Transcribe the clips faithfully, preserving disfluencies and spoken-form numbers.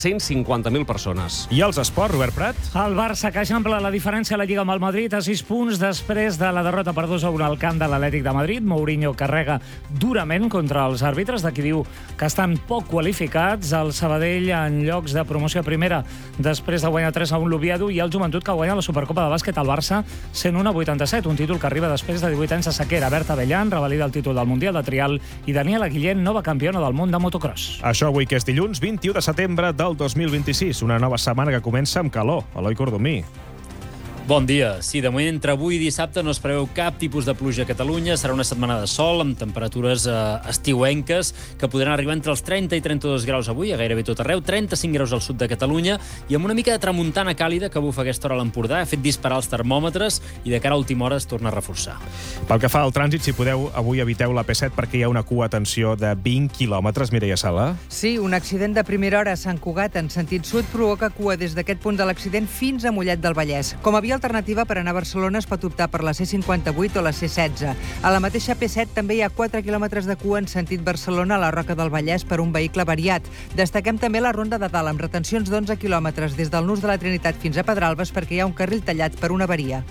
cent cinquanta mil persones. I els esports, Robert Prat? El Barça que eixampla la diferència a la Lliga amb el Madrid a sis punts després de la derrota per dos a un al camp de l'Atlètic de Madrid. Mourinho carrega durament contra els àrbitres, de qui diu que estan poc qualificats. El Sabadell en llocs de promoció a primera després de guanyar tres a un l'Oviedo, i el Joventut que guanya la Supercopa de bàsquet al Barça cent un a vuitanta-set, un títol que arriba després de divuit anys de sequera. Berta Bellan revalida el títol del Mundial de Trial i Daniela Guillén, nova campiona del món de motocross. Això avui que és dilluns vint-i-u de setembre del dos mil vint-i-sis, una nova setmana que comença amb calor. Eloi Cordomí. Bon dia. Sí, de moment entre avui i dissabte no es preveu cap tipus de pluja a Catalunya. Serà una setmana de sol amb temperatures eh, estiuenques que podran arribar entre els trenta i trenta-dos graus avui, a gairebé tot arreu, trenta-cinc graus al sud de Catalunya i amb una mica de tramuntana càlida que bufa a aquesta hora a l'Empordà. Ha fet disparar els termòmetres i de cara a última hora es torna a reforçar. Pel que fa al trànsit, si podeu, avui eviteu la P set perquè hi ha una cua, atenció, de vint quilòmetres. Mireia Sala. Sí, un accident de primera hora a Sant Cugat en sentit sud provoca cua des d'aquest punt de l'accident fins a Mollet del Vallès. Com a via alternativa per anar a Barcelona es pot optar per la C cinquanta-vuit o la C setze. A la mateixa P set també hi ha quatre quilòmetres de cua en sentit Barcelona a la Roca del Vallès per un vehicle variat. Destaquem també la Ronda de Dalt amb retencions d'onze quilòmetres des del Nus de la Trinitat fins a Pedralbes perquè hi ha un carril tallat per una avaria.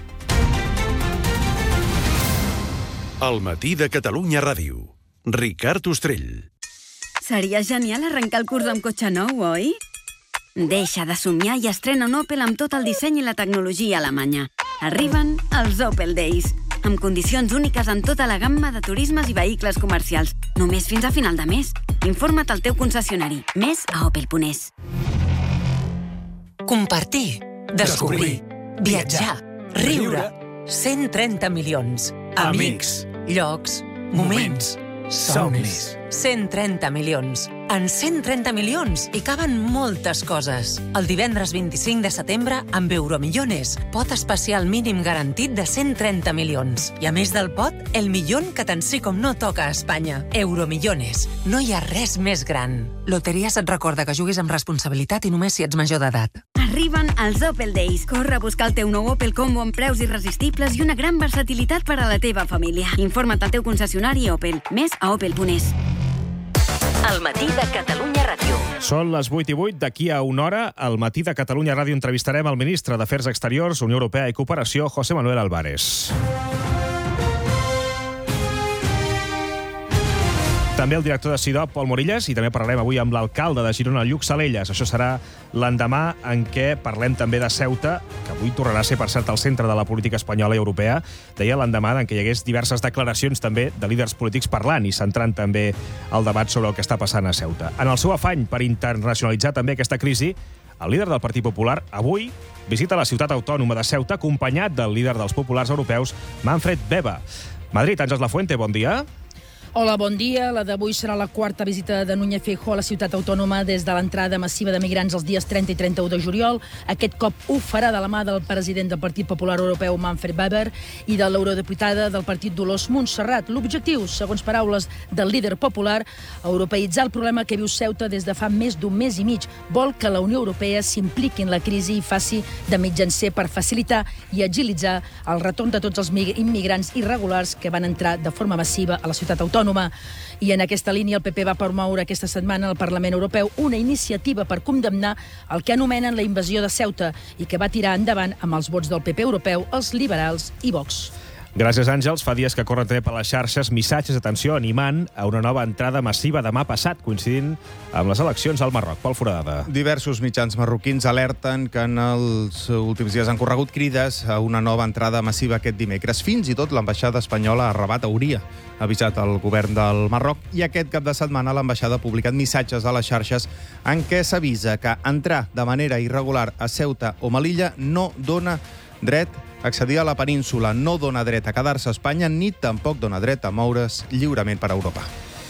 El matí de Catalunya Ràdio. Ricard Ostrell. Seria genial arrencar el curs amb cotxe nou, oi? Deixa de somiar i estrena un Opel amb tot el disseny i la tecnologia alemanya. Arriben els Opel Days, amb condicions úniques en tota la gamma de turismes i vehicles comercials. Només fins a final de mes. Informa't al teu concessionari. Més a opel punt es. Compartir, descobrir, viatjar, riure. cent trenta milions. Amics, llocs, moments, somnis. cent trenta milions. En cent trenta milions hi caben moltes coses. El divendres vint-i-cinc de setembre, amb Euromillones, pot especial mínim garantit de cent trenta milions. I a més del pot, el milió que tant sí com no toca a Espanya. Euromillones. No hi ha res més gran. Loteries et recorda que juguis amb responsabilitat i només si ets major d'edat. Arriben els Opel Days. Corre a buscar el teu nou Opel Combo amb preus irresistibles i una gran versatilitat per a la teva família. Informa't al teu concessionari Opel. Més a opel punt es. El matí de Catalunya Ràdio. Són les vuit i vuit. D'aquí a una hora, al matí de Catalunya Ràdio entrevistarem el ministre d'Afers Exteriors, Unió Europea i Cooperació, José Manuel Álvarez. També el director de CIDOB, Pol Morillas, i també parlarem avui amb l'alcalde de Girona, Lluc Salelles. Això serà l'endemà en què parlem també de Ceuta, que avui tornarà a ser, per cert, al centre de la política espanyola i europea. Deia l'endemà en què hi hagués diverses declaracions també de líders polítics parlant i centrant també el debat sobre el que està passant a Ceuta. En el seu afany per internacionalitzar també aquesta crisi, el líder del Partit Popular avui visita la ciutat autònoma de Ceuta acompanyat del líder dels populars europeus, Manfred Weber. Madrid, Àngels Lafuente, bon dia. Hola, bon dia. La d'avui serà la quarta visita de Núñez Feijóo a la ciutat autònoma des de l'entrada massiva de migrants els dies trenta i trenta-u de juliol. Aquest cop ho farà de la mà del president del Partit Popular Europeu, Manfred Weber, i de l'eurodiputada del Partit Dolors Montserrat. L'objectiu, segons paraules del líder popular, europeïtzar el problema que viu Ceuta des de fa més d'un mes i mig. Vol que la Unió Europea s'impliqui en la crisi i faci de mitjancer per facilitar i agilitzar el retorn de tots els immigrants irregulars que van entrar de forma massiva a la ciutat autònoma. I en aquesta línia el P P va promoure aquesta setmana al Parlament Europeu una iniciativa per condemnar el que anomenen la invasió de Ceuta i que va tirar endavant amb els vots del P P europeu, els liberals i Vox. Gràcies, Àngels. Fa dies que corren també per les xarxes missatges d'atenció animant a una nova entrada massiva demà passat, coincidint amb les eleccions al Marroc. Pol Foradada. Diversos mitjans marroquins alerten que en els últims dies han corregut crides a una nova entrada massiva aquest dimecres. Fins i tot l'ambaixada espanyola a Rabat hauria avisat el govern del Marroc i aquest cap de setmana l'ambaixada ha publicat missatges a les xarxes en què s'avisa que entrar de manera irregular a Ceuta o Melilla no dona dret a accedir a la península, no dona dret a quedar-se a Espanya ni tampoc dona dret a moure's lliurement per Europa.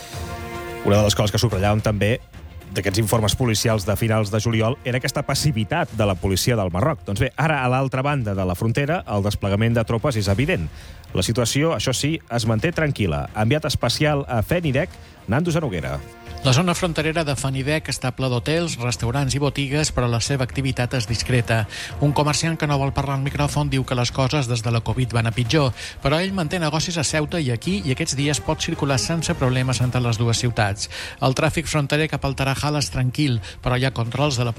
Una de les coses que subratllàvem també d'aquests informes policials de finals de juliol era aquesta passivitat de la policia del Marroc. Doncs bé, ara a l'altra banda de la frontera el desplegament de tropes és evident. La situació, això sí, es manté tranquil·la. Enviat especial a Fenidec, Nando Zanoguera. La zona fronterera de Fanidec està ple d'hotels, restaurants i botigues, però la seva activitat és discreta. Un comerciant que no vol parlar al micròfon diu que les coses des de la Covid van a pitjor, però ell manté negocis a Ceuta i aquí, i aquests dies pot circular sense problemes entre les dues ciutats. El tràfic fronterer cap al Tarajal és tranquil, però hi ha controls de la